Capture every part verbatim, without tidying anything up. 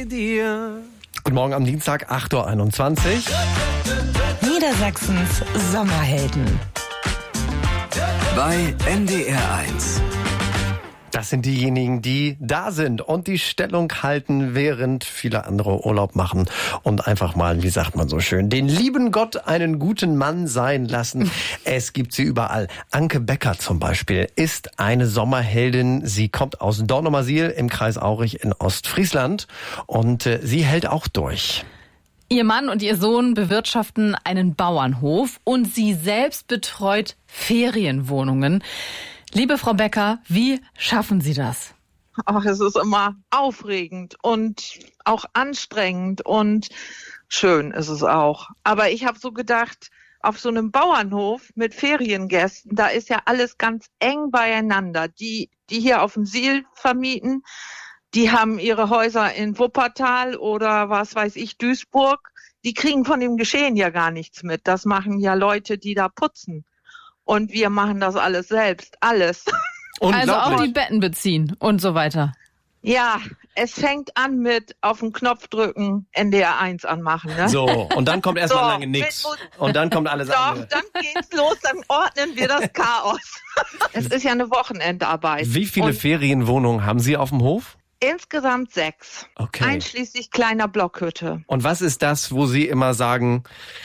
bei dir. Guten Morgen am Dienstag, acht Uhr einundzwanzig. Niedersachsens Sommerhelden. Bei N D R eins. Das sind diejenigen, die da sind und die Stellung halten, während viele andere Urlaub machen und einfach mal, wie sagt man so schön, den lieben Gott einen guten Mann sein lassen. Es gibt sie überall. Anke Becker zum Beispiel ist eine Sommerheldin. Sie kommt aus Dornumersiel im Kreis Aurich in Ostfriesland und äh, sie hält auch durch. Ihr Mann und ihr Sohn bewirtschaften einen Bauernhof und sie selbst betreut Ferienwohnungen. Liebe Frau Becker, wie schaffen Sie das? Ach, es ist immer aufregend und auch anstrengend und schön ist es auch. Aber ich habe so gedacht, auf so einem Bauernhof mit Feriengästen, da ist ja alles ganz eng beieinander. Die, die hier auf dem Siel vermieten, die haben ihre Häuser in Wuppertal oder was weiß ich, Duisburg. Die kriegen von dem Geschehen ja gar nichts mit. Das machen ja Leute, die da putzen. Und wir machen das alles selbst, alles. Also auch die Betten beziehen und so weiter. Ja, es fängt an mit auf den Knopf drücken, N D R eins anmachen. Ne? So, und dann kommt erstmal so, lange nichts. Und dann kommt alles Doch, andere. dann geht's los, dann ordnen wir das Chaos. Es ist ja eine Wochenendarbeit. Wie viele und Ferienwohnungen haben Sie auf dem Hof? Insgesamt sechs. Okay. Einschließlich kleiner Blockhütte. Und was ist das, wo Sie immer sagen,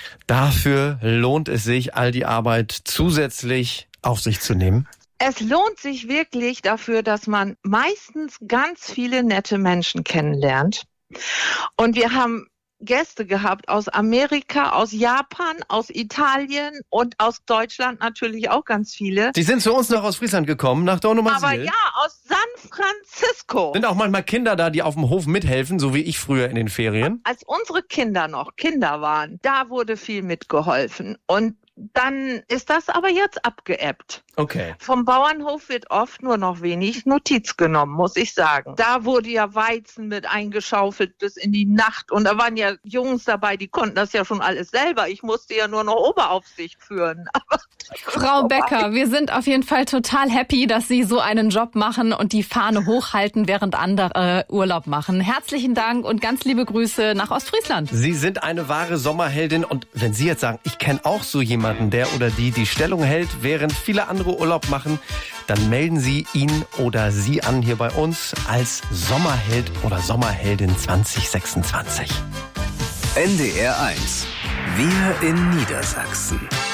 dafür lohnt es sich, all die Arbeit zusätzlich auf sich zu nehmen? Es lohnt sich wirklich dafür, dass man meistens ganz viele nette Menschen kennenlernt. Und wir haben Gäste gehabt aus Amerika, aus Japan, aus Italien und aus Deutschland natürlich auch ganz viele. Sie sind zu uns noch aus Friesland gekommen, nach Dornumersiel. Aber ja, aus San Francisco. Sind auch manchmal Kinder da, die auf dem Hof mithelfen, so wie ich früher in den Ferien? Als unsere Kinder noch Kinder waren, da wurde viel mitgeholfen. Und dann ist das aber jetzt abgeebbt. Okay. Vom Bauernhof wird oft nur noch wenig Notiz genommen, muss ich sagen. Da wurde ja Weizen mit eingeschaufelt bis in die Nacht. Und da waren ja Jungs dabei, die konnten das ja schon alles selber. Ich musste ja nur noch Oberaufsicht führen. Aber Frau Becker, wir sind auf jeden Fall total happy, dass Sie so einen Job machen und die Fahne hochhalten, während andere äh, Urlaub machen. Herzlichen Dank und ganz liebe Grüße nach Ostfriesland. Sie sind eine wahre Sommerheldin. Und wenn Sie jetzt sagen, ich kenne auch so jemanden, der oder die die Stellung hält, während viele andere Urlaub machen, dann melden Sie ihn oder sie an hier bei uns als Sommerheld oder Sommerheldin zwanzig sechsundzwanzig. N D R eins. Wir in Niedersachsen.